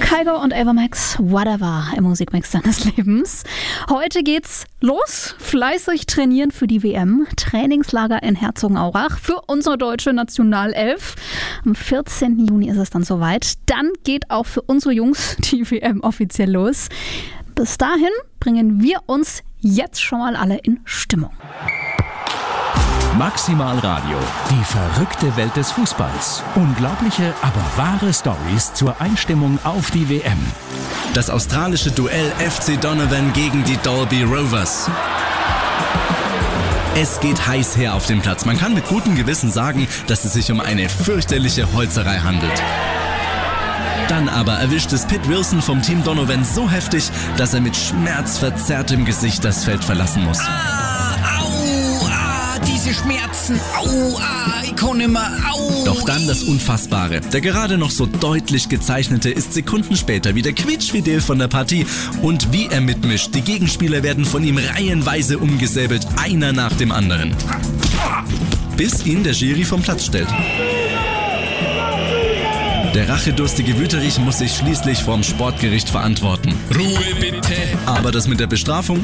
Kygo und Ava Max, Whatever im Musikmix deines Lebens. Heute geht's los. Fleißig trainieren für die WM. Trainingslager in Herzogenaurach für unsere deutsche Nationalelf. Am 14. Juni ist es dann soweit. Dann geht auch für unsere Jungs die WM offiziell los. Bis dahin bringen wir uns jetzt schon mal alle in Stimmung. Maximal Radio, die verrückte Welt des Fußballs. Unglaubliche, aber wahre Storys zur Einstimmung auf die WM. Das australische Duell FC Donovan gegen die Dalby Rovers. Es geht heiß her auf dem Platz. Man kann mit gutem Gewissen sagen, dass es sich um eine fürchterliche Holzerei handelt. Dann aber erwischt es Pete Wilson vom Team Donovan so heftig, dass er mit schmerzverzerrtem Gesicht das Feld verlassen muss. Diese Schmerzen, ich kann nicht mehr, Doch dann das Unfassbare. Der gerade noch so deutlich gezeichnete ist Sekunden später wieder quietschfidel von der Partie. Und wie er mitmischt, die Gegenspieler werden von ihm reihenweise umgesäbelt, einer nach dem anderen. Bis ihn der Schiri vom Platz stellt. Der rachedurstige Wüterich muss sich schließlich vorm Sportgericht verantworten. Ruhe bitte. Aber das mit der Bestrafung